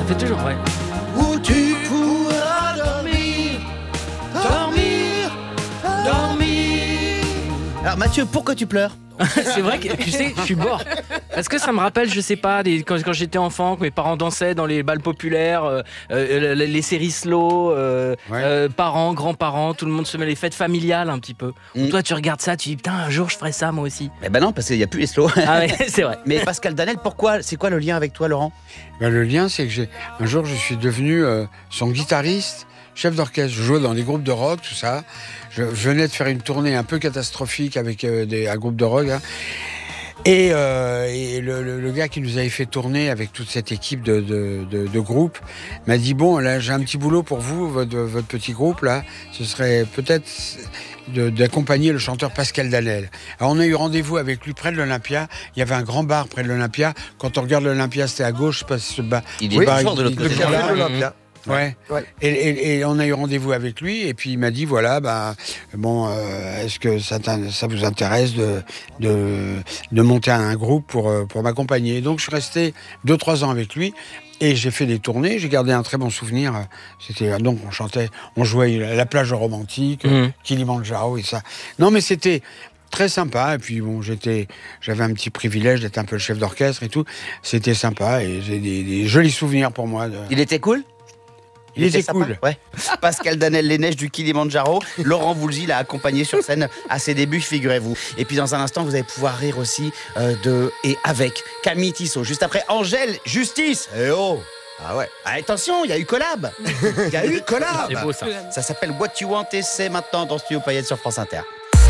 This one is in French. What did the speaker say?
fait toujours, ouais. Où tu pourras dormir, dormir, dormir. Alors Mathieu, pourquoi tu pleures ? C'est vrai que, tu sais, je suis mort. Parce que ça me rappelle, je sais pas, quand j'étais enfant, que mes parents dansaient dans les balles populaires, les séries slow, parents, grands-parents, tout le monde se met les fêtes familiales un petit peu. Toi, tu regardes ça, tu dis, putain, un jour, je ferai ça, moi aussi. Eh ben non, parce qu'il n'y a plus les slow. Ah ouais, c'est vrai. Mais Pascal Danel, pourquoi ? C'est quoi le lien avec toi, Laurent ? Ben, le lien, c'est que un jour, je suis devenu son guitariste, chef d'orchestre. Je jouais dans des groupes de rock, tout ça. Je venais de faire une tournée un peu catastrophique avec un groupe de rock. Hein. Et le gars qui nous avait fait tourner avec toute cette équipe de groupe m'a dit, bon, là, j'ai un petit boulot pour vous, votre petit groupe, là. Ce serait peut-être d'accompagner le chanteur Pascal Danel. Alors, on a eu rendez-vous avec lui près de l'Olympia. Il y avait un grand bar près de l'Olympia. Quand on regarde l'Olympia, c'était à gauche. Je sais pas si ce bar... Il est toujours de l'autre côté. Le café de l'Olympia. Ouais. Et on a eu rendez-vous avec lui et puis il m'a dit voilà est-ce que ça vous intéresse de monter un groupe pour m'accompagner. Donc je suis resté 2-3 ans avec lui et j'ai fait des tournées, j'ai gardé un très bon souvenir. C'était donc on jouait à la plage romantique, Kilimanjaro et ça. Non mais c'était très sympa, et puis bon, j'avais un petit privilège d'être un peu le chef d'orchestre et tout. C'était sympa et j'ai des jolis souvenirs pour moi. Il était cool ? Il était sympa. cool. Ouais. Pascal Danel, les neiges du Kilimanjaro. Laurent Voulzy l'a accompagné sur scène à ses débuts, figurez-vous. Et puis dans un instant, vous allez pouvoir rire aussi de et avec Camille Tissot. Juste après, Angèle, Justice. Eh oh. Ah ouais. Ah, attention, il y a eu collab. Il y a eu collab. C'est beau ça. Ça s'appelle What You Want et c'est maintenant dans Studio Payette sur France Inter.